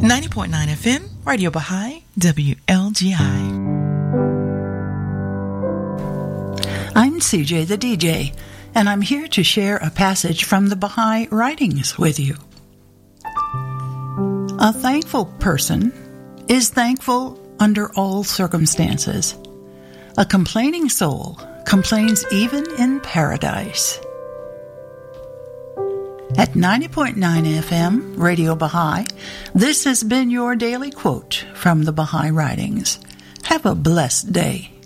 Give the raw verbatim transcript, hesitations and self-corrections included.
ninety point nine F M, Radio Baha'i, W L G I. I'm C J the D J, and I'm here to share a passage from the Baha'i writings with you. A thankful person is thankful under all circumstances. A complaining soul complains even in paradise. At ninety point nine F M, Radio Baha'i, this has been your daily quote from the Baha'i writings. Have a blessed day.